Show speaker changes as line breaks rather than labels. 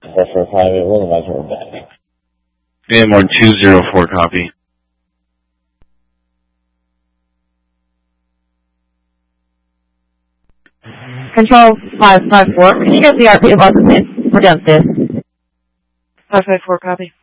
Pressure 5, we'll invite her back.
VMware 204, copy.
Control 554, can you get the RP about the same? We're downstairs.
554, copy.